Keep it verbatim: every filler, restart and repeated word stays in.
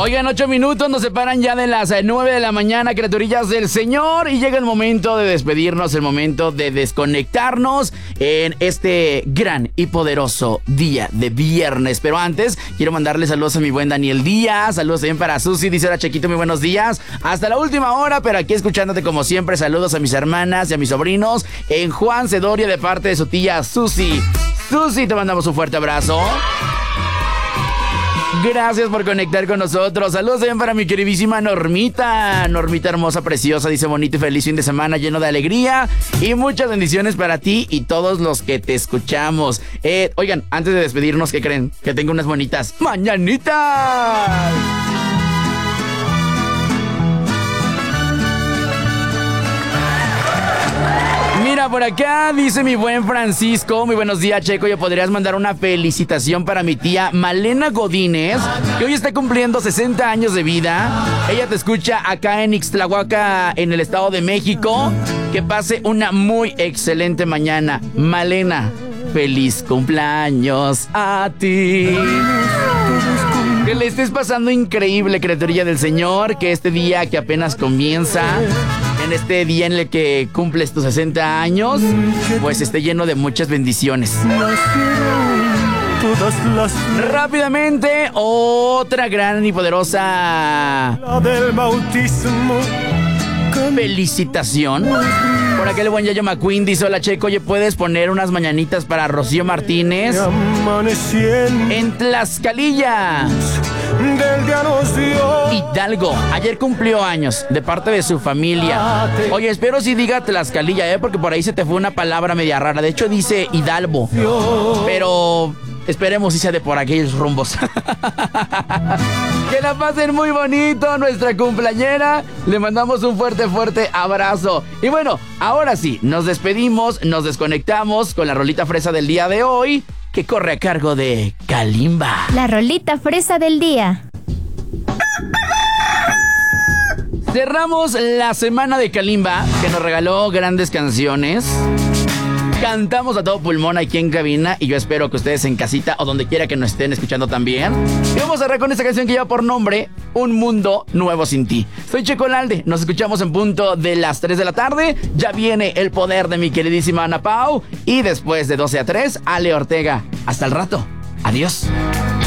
Oigan, ocho minutos nos separan ya de las nueve de la mañana, criaturillas del Señor. Y llega el momento de despedirnos, el momento de desconectarnos en este gran y poderoso día de viernes. Pero antes, quiero mandarle saludos a mi buen Daniel Díaz. Saludos también para Susi, dice la Chequito, muy buenos días. Hasta la última hora, pero aquí escuchándote como siempre. Saludos a mis hermanas y a mis sobrinos en Juan Cedoria de parte de su tía Susi. Susi, te mandamos un fuerte abrazo. Gracias por conectar con nosotros. Saludos también para mi queridísima Normita. Normita hermosa, preciosa, dice bonito y feliz fin de semana lleno de alegría. Y muchas bendiciones para ti y todos los que te escuchamos. Eh, oigan, antes de despedirnos, ¿qué creen? Que tengo unas bonitas mañanitas. Mira, por acá dice mi buen Francisco, muy buenos días, Checo. ¿Ya podrías mandar una felicitación para mi tía Malena Godínez, que hoy está cumpliendo sesenta años de vida? Ella te escucha acá en Ixtlahuaca, en el Estado de México. Que pase una muy excelente mañana. Malena, feliz cumpleaños a ti. Que le estés pasando increíble, criaturilla del Señor. Que este día que apenas comienza, en este día en el que cumples tus sesenta años, pues esté lleno de muchas bendiciones. Rápidamente, otra gran y poderosa felicitación. Por acá el buen Yayo McQueen dice: hola Checo, oye, ¿puedes poner unas mañanitas para Rocío Martínez en Tlaxcalilla, Hidalgo? Ayer cumplió años de parte de su familia. Oye, espero si diga Tlaxcalilla, ¿eh? Porque por ahí se te fue una palabra media rara. De hecho dice Hidalgo, pero esperemos si sea de por aquellos rumbos. Que la pasen muy bonito, nuestra cumpleañera. Le mandamos un fuerte, fuerte abrazo. Y bueno, ahora sí, nos despedimos, nos desconectamos con la rolita fresa del día de hoy, que corre a cargo de Kalimba. La rolita fresa del día. Cerramos la semana de Kalimba, que nos regaló grandes canciones. Cantamos a todo pulmón aquí en cabina y yo espero que ustedes en casita o donde quiera que nos estén escuchando también. Y vamos a cerrar con esta canción que lleva por nombre Un Mundo Nuevo Sin Ti. Soy Checo Lalde, nos escuchamos en punto de las tres de la tarde. Ya viene El Poder de mi queridísima Ana Pau y después de doce a tres, Ale Ortega. Hasta el rato. Adiós.